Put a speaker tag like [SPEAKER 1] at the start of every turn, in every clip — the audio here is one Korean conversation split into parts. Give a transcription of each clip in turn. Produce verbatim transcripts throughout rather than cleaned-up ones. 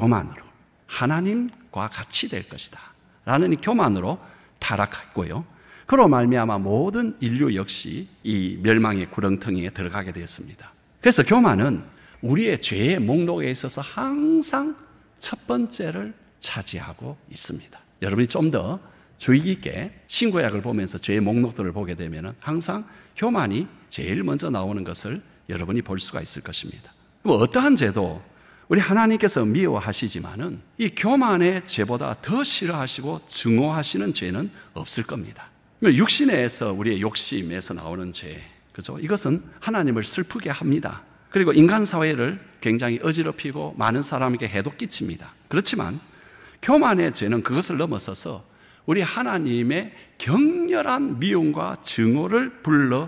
[SPEAKER 1] 교만으로 하나님과 같이 될 것이다 라는 이 교만으로 타락했고요. 그로 말미암아 모든 인류 역시 이 멸망의 구렁텅이에 들어가게 되었습니다. 그래서 교만은 우리의 죄의 목록에 있어서 항상 첫 번째를 차지하고 있습니다. 여러분이 좀 더 주의 깊게 신구약을 보면서 죄의 목록들을 보게 되면 항상 교만이 제일 먼저 나오는 것을 여러분이 볼 수가 있을 것입니다. 뭐 어떠한 죄도 우리 하나님께서 미워하시지만은 이 교만의 죄보다 더 싫어하시고 증오하시는 죄는 없을 겁니다. 육신에서 우리의 욕심에서 나오는 죄, 그죠? 이것은 하나님을 슬프게 합니다. 그리고 인간 사회를 굉장히 어지럽히고 많은 사람에게 해도 끼칩니다. 그렇지만 교만의 죄는 그것을 넘어서서 우리 하나님의 격렬한 미움과 증오를 불러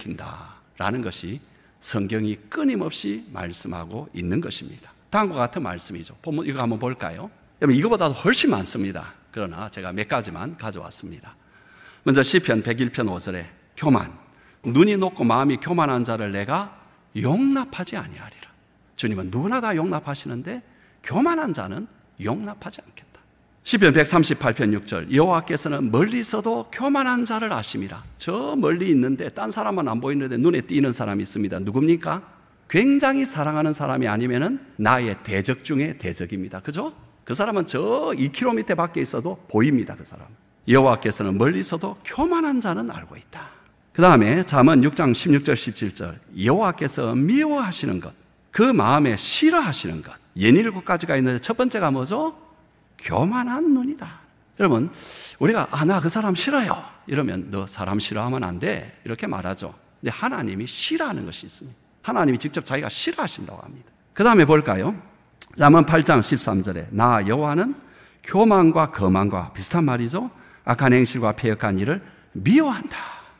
[SPEAKER 1] 일으킨다라는 것이 성경이 끊임없이 말씀하고 있는 것입니다. 다음과 같은 말씀이죠. 보면 이거 한번 볼까요? 여러분 이거보다도 훨씬 많습니다. 그러나 제가 몇 가지만 가져왔습니다. 먼저 시편 백일 편 오 절에 교만, 눈이 높고 마음이 교만한 자를 내가 용납하지 아니하리라. 주님은 누구나 다 용납하시는데 교만한 자는 용납하지 않겠다. 시편 백삼십팔 편 육 절 여호와께서는 멀리서도 교만한 자를 아심이라. 저 멀리 있는데 딴 사람은 안 보이는데 눈에 띄는 사람이 있습니다. 누굽니까? 굉장히 사랑하는 사람이 아니면은 나의 대적 중에 대적입니다. 그죠? 그 사람은 저 이 킬로미터 밖에 있어도 보입니다. 그 사람. 여호와께서는 멀리서도 교만한 자는 알고 있다. 그 다음에 잠언 육 장 십육 절 십칠 절 여호와께서 미워하시는 것, 그 마음에 싫어하시는 것, 예닐곱 가지가 있는데 첫 번째가 뭐죠? 교만한 눈이다. 여러분 우리가 아, 나 그 사람 싫어요 이러면 너 사람 싫어하면 안 돼 이렇게 말하죠. 근데 하나님이 싫어하는 것이 있습니다. 하나님이 직접 자기가 싫어하신다고 합니다. 그 다음에 볼까요? 잠언 팔 장 십삼 절에 나 여호와는 교만과 거만과 비슷한 말이죠. 악한 행실과 패역한 일을 미워한다.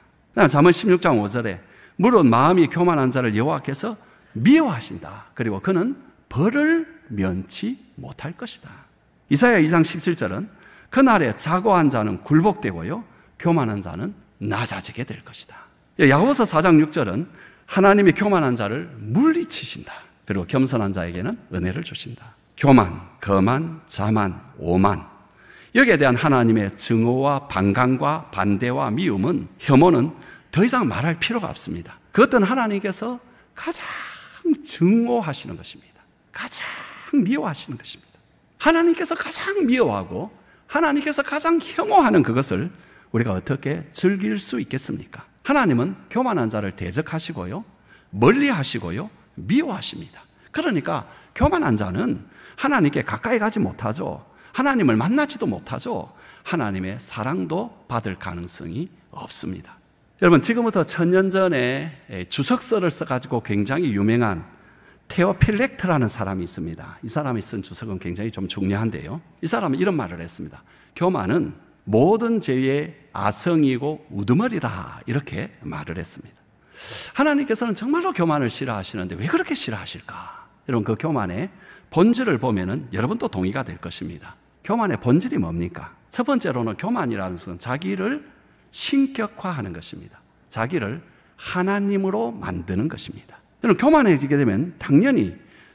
[SPEAKER 1] 잠언 십육 장 오 절에 물론 마음이 교만한 자를 여호와께서 미워하신다. 그리고 그는 벌을 면치 못할 것이다. 이사야 이 장 십칠 절은 그날에 자고한 자는 굴복되고요 교만한 자는 낮아지게 될 것이다. 야고보서 사 장 육 절은 하나님이 교만한 자를 물리치신다. 그리고 겸손한 자에게는 은혜를 주신다. 교만, 거만, 자만, 오만, 여기에 대한 하나님의 증오와 반감과 반대와 미움은, 혐오는 더 이상 말할 필요가 없습니다. 그것은 하나님께서 가장 증오하시는 것입니다. 가장 미워하시는 것입니다. 하나님께서 가장 미워하고 하나님께서 가장 혐오하는 그것을 우리가 어떻게 즐길 수 있겠습니까? 하나님은 교만한 자를 대적하시고요 멀리하시고요 미워하십니다. 그러니까 교만한 자는 하나님께 가까이 가지 못하죠. 하나님을 만나지도 못하죠. 하나님의 사랑도 받을 가능성이 없습니다. 여러분 지금부터 천년 전에 주석서를 써가지고 굉장히 유명한 테오필렉트라는 사람이 있습니다. 이 사람이 쓴 주석은 굉장히 좀 중요한데요. 이 사람은 이런 말을 했습니다. 교만은 모든 죄의 아성이고 우두머리다 이렇게 말을 했습니다. 하나님께서는 정말로 교만을 싫어하시는데 왜 그렇게 싫어하실까? 여러분 그 교만의 본질을 보면은 여러분도 동의가 될 것입니다. 교만의 본질이 뭡니까? 첫 번째로는 교만이라는 것은 자기를 신격화하는 것입니다. 자기를 하나님으로 만드는 것입니다. 여러분 교만해지게 되면 당연히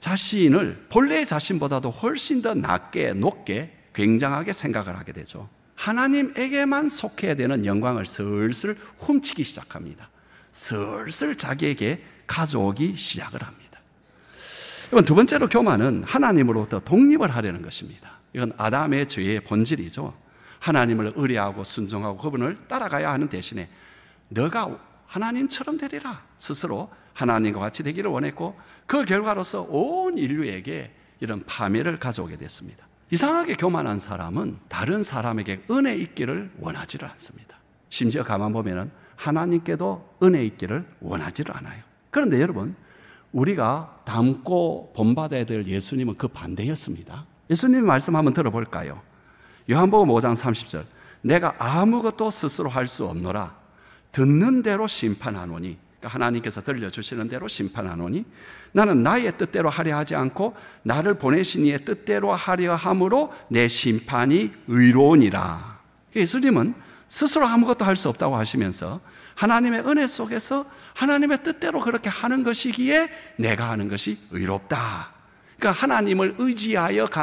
[SPEAKER 1] 자신을 본래의 자신보다도 훨씬 더 낮게 높게 굉장하게 생각을 하게 되죠. 하나님에게만 속해야 되는 영광을 슬슬 훔치기 시작합니다. 슬슬 자기에게 가져오기 시작을 합니다. 이건 두 번째로 교만은 하나님으로부터 독립을 하려는 것입니다. 이건 아담의 죄의 본질이죠. 하나님을 의뢰하고 순종하고 그분을 따라가야 하는 대신에 너가 하나님처럼 되리라 스스로 하나님과 같이 되기를 원했고 그 결과로서 온 인류에게 이런 파멸을 가져오게 됐습니다. 이상하게 교만한 사람은 다른 사람에게 은혜 있기를 원하지를 않습니다. 심지어 가만 보면은 하나님께도 은혜 있기를 원하지를 않아요. 그런데 여러분 우리가 닮고 본받아야 될 예수님은 그 반대였습니다. 예수님 말씀 한번 들어볼까요? 요한복음 오 장 삼십 절 내가 아무것도 스스로 할 수 없노라 듣는 대로 심판하노니, 그러니까 하나님께서 들려주시는 대로 심판하노니 나는 나의 뜻대로 하려 하지 않고 나를 보내신 이의 뜻대로 하려 함으로 내 심판이 의로우니라. 예수님은 스스로 아무것도 할 수 없다고 하시면서 하나님의 은혜 속에서 하나님의 뜻대로 그렇게 하는 것이기에 내가 하는 것이 의롭다. 그러니까 하나님을 의지하여 가는